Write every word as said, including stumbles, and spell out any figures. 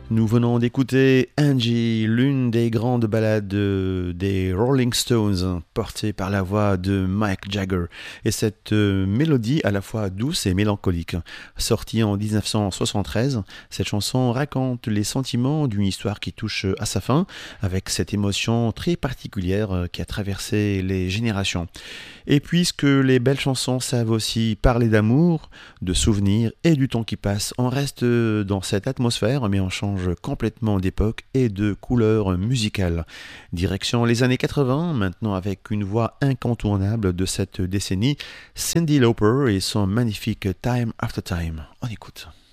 Nous venons d'écouter Angie, l'une des grandes ballades de- des Rolling Stones, portée par la voix de Mick Jagger. Et cette euh, mélodie à la fois douce et mélancolique, sortie en dix-neuf cent soixante-treize, cette chanson raconte les sentiments d'une histoire qui touche à sa fin, avec cette émotion très particulière euh, qui a traversé les générations. Et puisque les belles chansons savent aussi parler d'amour, de souvenirs et du temps qui passe, on reste dans cette atmosphère mais on change complètement d'époque et de couleur musicale. Direction les années quatre-vingts, maintenant avec une voix incontournable de cette décennie, Cyndi Lauper et son magnifique Time After Time. On écoute.